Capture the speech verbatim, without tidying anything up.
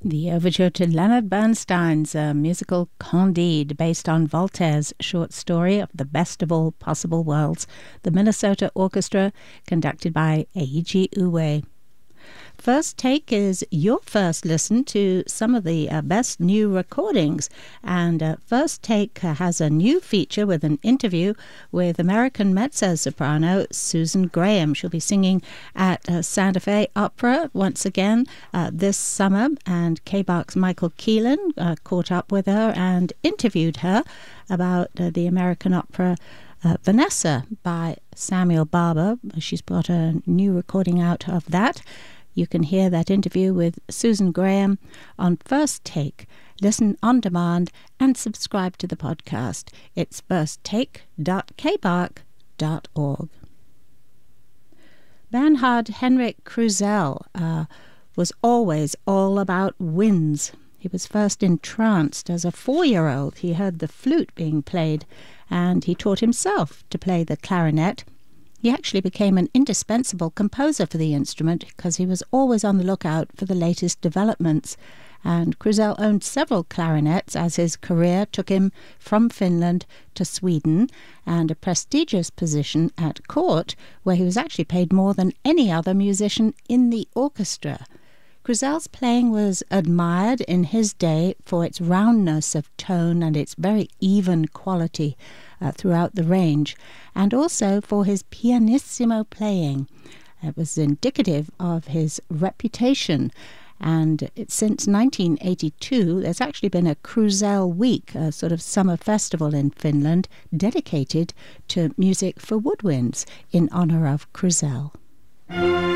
The overture to Leonard Bernstein's uh, musical Candide, based on Voltaire's short story of the best of all possible worlds, the Minnesota Orchestra, conducted by Eiji Uwe. First Take is your first listen to some of the uh, best new recordings, and uh, First Take uh, has a new feature with an interview with American mezzo-soprano Susan Graham. She'll be singing at uh, Santa Fe Opera once again uh, this summer, and K B A C's Michael Keelan uh, caught up with her and interviewed her about uh, the American opera Uh, Vanessa by Samuel Barber. She's got a new recording out of that. You can hear that interview with Susan Graham on First Take. Listen on demand and subscribe to the podcast. It's first take dot k b a c dot org. Bernhard Henrik Krusell uh, was always all about winds. He was first entranced as a four-year-old. He heard the flute being played, and he taught himself to play the clarinet. He actually became an indispensable composer for the instrument because he was always on the lookout for the latest developments. And Krusell owned several clarinets as his career took him from Finland to Sweden, and a prestigious position at court where he was actually paid more than any other musician in the orchestra. Krusell's playing was admired in his day for its roundness of tone and its very even quality uh, throughout the range, and also for his pianissimo playing. It was indicative of his reputation, and it, since nineteen eighty-two there's actually been a Krusell Week, a sort of summer festival in Finland dedicated to music for woodwinds in honor of Krusell.